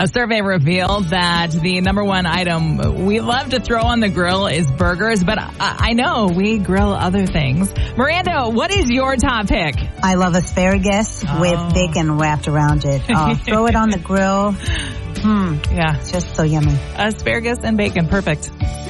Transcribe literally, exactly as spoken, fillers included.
A survey revealed that the number one item we love to throw on the grill is burgers, but I, I know we grill other things. Miranda, what is your top pick? I love asparagus Oh. with bacon wrapped around it. Uh, throw it on the grill. Hmm. Yeah. It's just so yummy. Asparagus and bacon. Perfect.